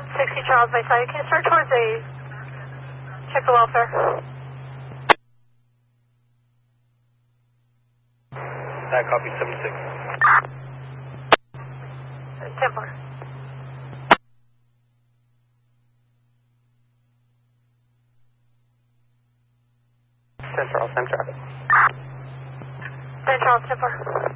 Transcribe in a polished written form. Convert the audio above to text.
60 Charles by side. Can you start towards A? Check the welfare. That copy 76. Templar. 10 Charles, 10 traffic. 10 Charles, Templar.